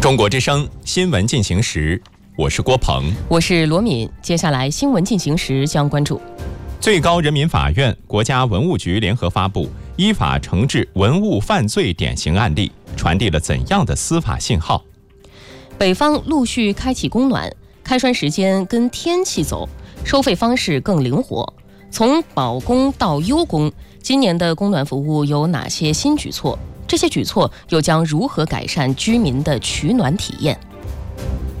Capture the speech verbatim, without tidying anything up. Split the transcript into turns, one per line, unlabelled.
中国之声新闻进行时，我是郭鹏，
我是罗敏。接下来新闻进行时将关注：
最高人民法院、国家文物局联合发布依法惩治文物犯罪典型案例，传递了怎样的司法信号？
北方陆续开启供暖，开栓时间跟天气走，收费方式更灵活。从保供到优供，今年的供暖服务有哪些新举措？这些举措又将如何改善居民的取暖体验？